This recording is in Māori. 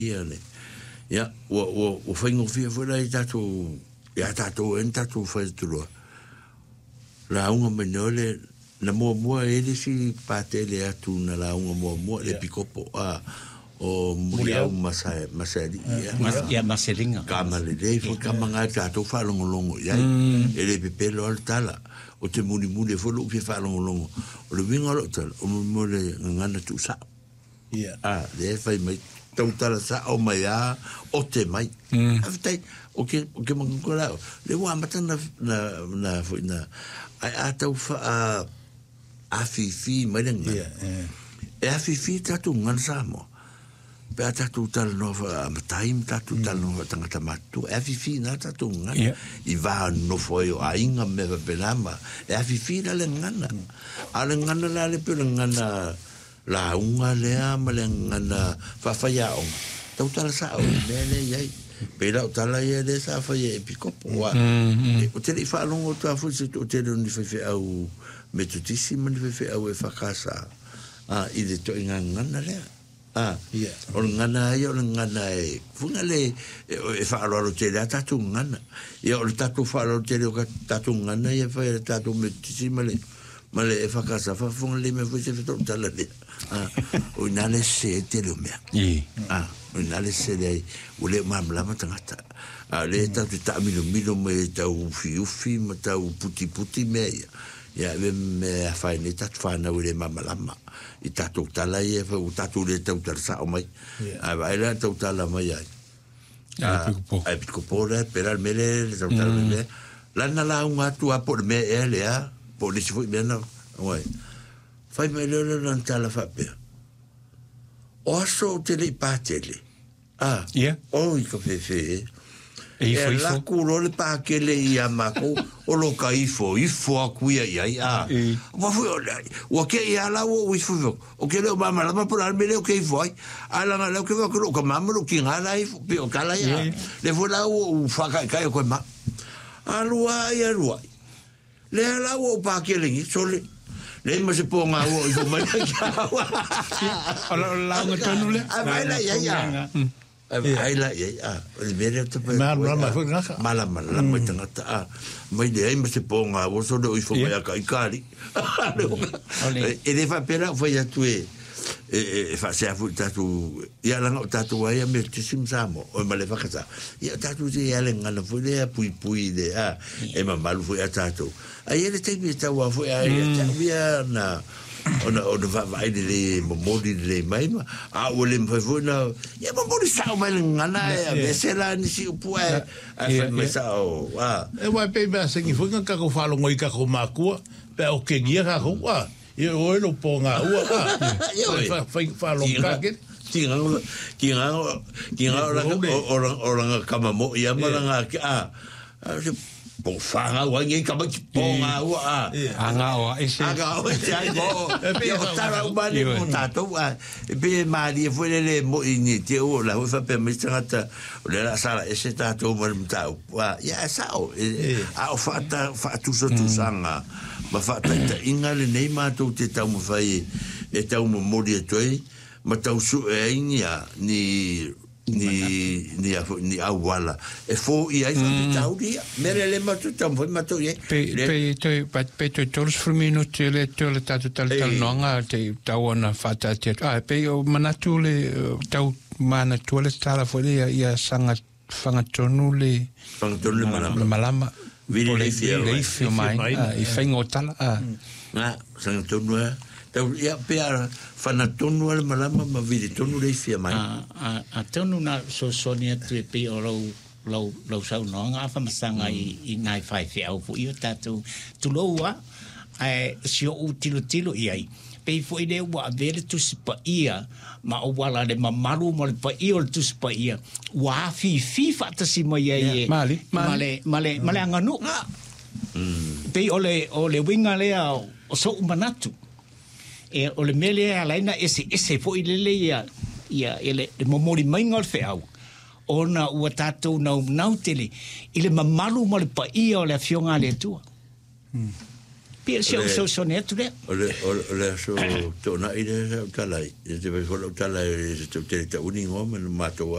ia ne ia o faingo fia fora i tatou ia tatou en tatou fai tuloa la unga menole na mua ele si patele atu na la unga mua le pikopo o muriau masari ia maselinga kamale dei fo kamanga tatou fa longo ia ele pepelo al tala o te muni fo lo fi fa longo o le winga lo tala o mo le ngana tu sa ia le fai mai tau tala sa o mai o te mai aftai o ke mangola le wa mata na ai tau fa a fifi mai nga e a fifi tatu ngan samo pe tatu tal no fa time tatu tal no tanga matu e a fifi na tatu ngan I va no foi a inga me pelama e a fifi na le ngana ale ngana la le pe ngana la unga le ama le ngana fa fa ya o tau tal sa o le yai pe la tala ye de sa fa ye pikopo wa o te fa longo ta fu se o te ni fa au metutissima ni fe au e fakasa I de to ngana le o ngana ia o ngana e funga le e fa alo te la tatu ngana ia o tatu fa alo te o tatu ngana ia fa tatu metutissima le male e fakasa fa funga le me se to tala le o nale se te lo me o nale se le o le mamla matangata le tatu ta milo me tau fi ma tau puti me ia me fa ni tat fa na le mamalama I tatu tala ia fa tatu le tau tarsa o mai vai la tau tala mai ai pikopo le pero mele le tau tala me la na la unga tu a por me ele por le foi bem não oi fai melhor não tala fa pe o so tele patele oi que fe e la culo le pa que le ia mako o lo kai fo a kuia ia ma foi o que ia lá o ifo o que le mama la por al mele o que foi ala la que va que mama lo que ngala i o kala ia le foi lá o fa kai ko ma alua le la o pa que le sole le ma se ponga o ifo mai la ngotonu le vai la ia ai la le vere te mala mai tangata mai de ai me se ponga o so do ifo mai ka ikari e le fa pera foi a tu e fa se a fu tatu ia la tatu ai me te simsamo o ma le fa kasa ia tatu se ia le ngana foi le pui de e ma malu foi a tatu ai ele te vi tawa foi ai ta via na ona va vai de modi de mai ma o le foi na ia modi sa mai ngana e vesela ni si pue fa me sa e vai pe ba se ki foi ka ko falo ngoi ka ko makua pe o ke ngia ka ko e o lo ponga fa lo ka ke kinga ora kama mo ia malanga po fanga wangi ka ba ponga anga ese ai bo e tara ubani mo tato e mali foi le mo ini te o la fa pe me trata le la sala ese tato mo mtau ya sao a fa tu so tu sanga ma fa ta inga le nei ma tu te tau mo fai e tau mo mori toi ma tau su e inga ni awala e fo I ai tau dia mere le matu tam foi matu ye pe todos frumino te le tatu tal nonga te tau na fata te pe o manatu le tau manatu le tala foi ia sanga fanga tonu le malama vile le fio mai I fengo tala sanga tonu tau ia pe fana tonu al malama ma vile tonu le fia mai a tonu na so ni tu pe o lo sau no nga fa masanga I ngai fai fe au fu io tatu tu lo wa si o tilo I pe fu ile wa vele tu spa ia ma o wala le mamalu mo le pa io tu spa ia wa fi fa ta si mo ye male anganu pe ole winga le o so manatu e o le mele alaina ese foi lele ia ele momori mainga fe au ona ua tatou nau tele ile mamalu mo le paia o le afionga le tua Pia so ne tu le. Ole so to na ide tala. Te vai folo tala te te uni ngom no mato